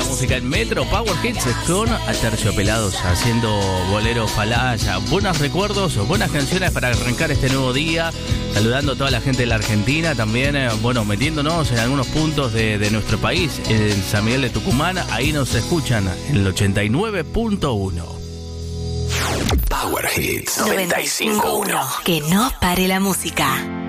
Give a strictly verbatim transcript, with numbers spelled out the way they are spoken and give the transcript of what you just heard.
música en Metro Power Hits con Aterciopelados haciendo bolero falaya. Buenos recuerdos, buenas canciones para arrancar este nuevo día. Saludando a toda la gente de la Argentina, también, eh, bueno, metiéndonos en algunos puntos de, de nuestro país, en San Miguel de Tucumán, ahí nos escuchan en el ochenta y nueve punto uno. Power Hits noventa y cinco punto uno. Que no pare la música.